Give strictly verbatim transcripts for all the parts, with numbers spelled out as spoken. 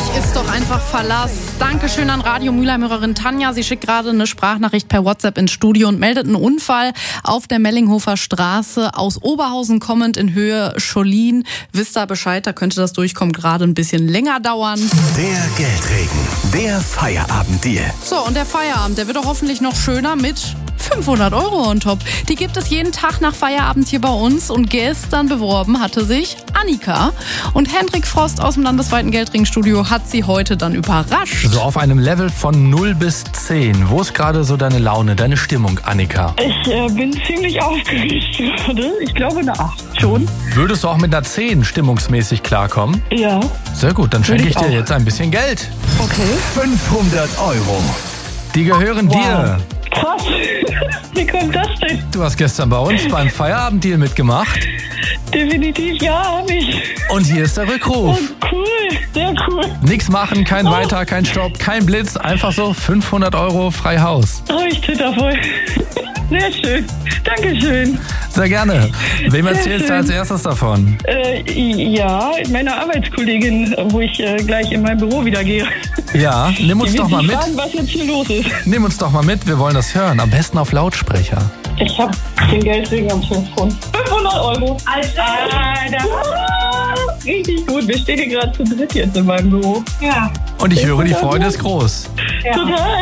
ist doch einfach Verlass. Dankeschön an Radio Mülheim-Hörerin Tanja. Sie schickt gerade eine Sprachnachricht per WhatsApp ins Studio und meldet einen Unfall auf der Mellinghofer Straße aus Oberhausen kommend in Höhe Scholin. Wisst ihr Bescheid, da könnte das Durchkommen gerade ein bisschen länger dauern. Der Geldregen, der Feierabenddeal. So, und der Feierabend, der wird doch hoffentlich noch schöner mit fünfhundert Euro on top. Die gibt es jeden Tag nach Feierabend hier bei uns. Und gestern beworben hatte sich Annika. Und Hendrik Frost aus dem landesweiten Geldringstudio hat sie heute dann überrascht. So auf einem Level von null bis zehn. Wo ist gerade so deine Laune, deine Stimmung, Annika? Ich äh, bin ziemlich aufgeregt gerade. Ich glaube eine acht schon. Würdest du auch mit einer zehn stimmungsmäßig klarkommen? Ja. Sehr gut, dann schenke ich, ich dir auch. jetzt ein bisschen Geld. Okay. fünfhundert Euro. Die gehören Wow. dir. Krass. Wie kommt das denn? Du hast gestern bei uns beim Feierabenddeal mitgemacht. Definitiv ja, habe ich. Und hier ist der Rückruf. Oh, cool. Sehr cool. Nichts machen, kein Weiter, kein Stopp, kein Blitz. Einfach so fünfhundert Euro frei Haus. Oh, ich zitter voll. Sehr schön. Dankeschön. Sehr gerne. Wem Sehr erzählst du schön. als erstes davon? Äh, ja, meiner Arbeitskollegin, wo ich äh, gleich in mein Büro wieder gehe. Ja, nimm uns Die doch wird mal sich mit. fragen, was jetzt hier los ist. Nimm uns doch mal mit, wir wollen das hören. Am besten auf Lautsprecher. Ich hab den Geldregen am Telefon. fünfhundert Euro. Alter. Alter. Richtig gut. Wir stehen hier gerade zu dritt jetzt in meinem Büro. Ja. Und ich höre, die Freude ist groß. Ja.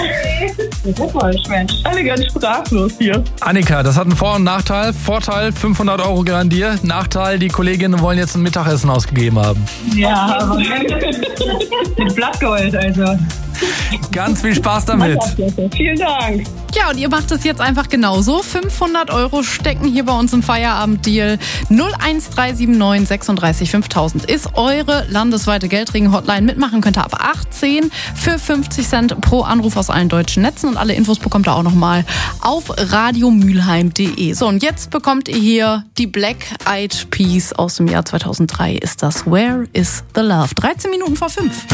Total. Mensch. Alle ganz sprachlos hier. Annika, das hat einen Vor- und Nachteil. Vorteil, fünfhundert Euro gehören dir. Nachteil, die Kolleginnen wollen jetzt ein Mittagessen ausgegeben haben. Ja, aber mit Blattgold, also. Ganz viel Spaß damit. Vielen Dank. Ja, und ihr macht es jetzt einfach genauso. fünfhundert Euro stecken hier bei uns im Feierabenddeal. null eins drei sieben neun sechsunddreißig fünftausend ist eure landesweite Geldring-Hotline. Mitmachen könnt ihr ab achtzehn für fünfzig Cent pro Anruf aus allen deutschen Netzen. Und alle Infos bekommt ihr auch nochmal auf radiomülheim punkt de. So, und jetzt bekommt ihr hier die Black Eyed Peas aus dem Jahr zweitausenddrei. Ist das Where is the Love? dreizehn Minuten vor fünf.